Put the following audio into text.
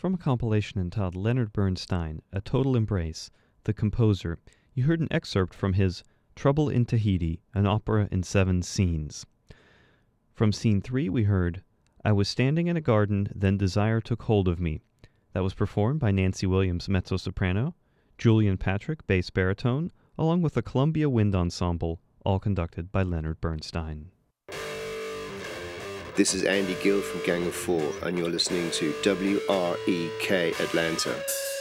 From a compilation entitled Leonard Bernstein, A Total Embrace, the composer, you heard an excerpt from his Trouble in Tahiti, an opera in 7 scenes. From scene 3 we heard I Was Standing in a Garden, Then Desire Took Hold of Me. That was performed by Nancy Williams, mezzo-soprano, Julian Patrick, bass baritone, along with the Columbia Wind Ensemble, all conducted by Leonard Bernstein. This is Andy Gill from Gang of Four, and you're listening to WREK Atlanta.